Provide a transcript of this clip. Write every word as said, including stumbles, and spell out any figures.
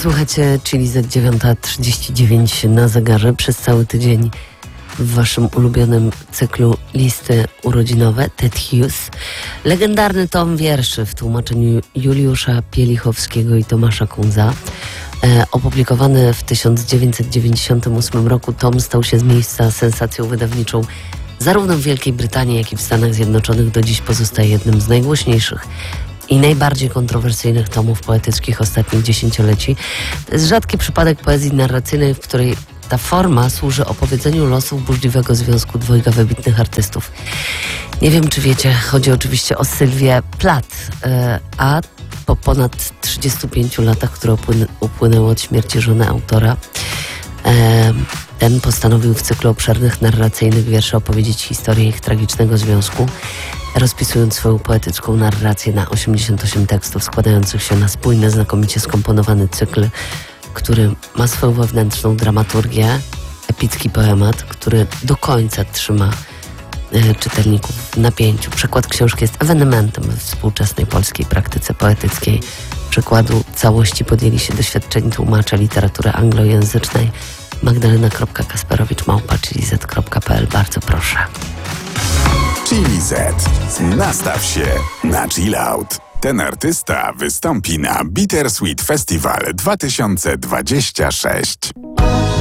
Słuchajcie, czyli za dziewiąta trzydzieści dziewięć na zegarze przez cały tydzień w waszym ulubionym cyklu listy urodzinowe Ted Hughes. Legendarny tom wierszy w tłumaczeniu Juliusza Pielichowskiego i Tomasza Kunza. E, opublikowany w tysiąc dziewięćset dziewięćdziesiątym ósmym roku tom stał się z miejsca sensacją wydawniczą zarówno w Wielkiej Brytanii, jak i w Stanach Zjednoczonych. Do dziś pozostaje jednym z najgłośniejszych i najbardziej kontrowersyjnych tomów poetyckich ostatnich dziesięcioleci. To jest rzadki przypadek poezji narracyjnej, w której ta forma służy opowiedzeniu losów burzliwego związku dwojga wybitnych artystów. Nie wiem, czy wiecie, chodzi oczywiście o Sylwię Plath, a po ponad trzydziestu pięciu latach, które upłynęły od śmierci żony autora, ten postanowił w cyklu obszernych narracyjnych wierszy opowiedzieć historię ich tragicznego związku, rozpisując swoją poetycką narrację na osiemdziesiąt osiem tekstów składających się na spójny, znakomicie skomponowany cykl, który ma swoją wewnętrzną dramaturgię, epicki poemat, który do końca trzyma e, czytelników w napięciu. Przekład książki jest ewenementem we współczesnej polskiej praktyce poetyckiej. Przykładu całości podjęli się doświadczeni tłumacze literatury anglojęzycznej. Magdalena Kasperowicz małpa chili zet kropka pe el. Bardzo proszę. Chili Z. Nastaw się na chill out. Ten artysta wystąpi na Bittersweet Festival dwa tysiące dwudziesty szósty.